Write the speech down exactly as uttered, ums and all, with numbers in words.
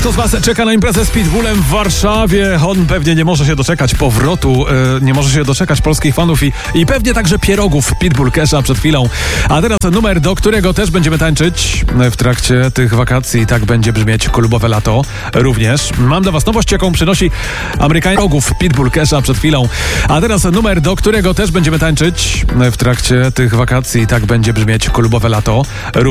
Kto z was czeka na imprezę z Pitbullem w Warszawie? On pewnie nie może się doczekać powrotu, yy, nie może się doczekać polskich fanów i, i pewnie także pierogów Pitbull Kesha przed chwilą. A teraz numer, do którego też będziemy tańczyć w trakcie tych wakacji. Tak będzie brzmieć klubowe lato również. Mam dla was nowość, jaką przynosi Amerykanin pierogów Pitbull Kesha przed chwilą. A teraz numer, do którego też będziemy tańczyć w trakcie tych wakacji. Tak będzie brzmieć klubowe lato.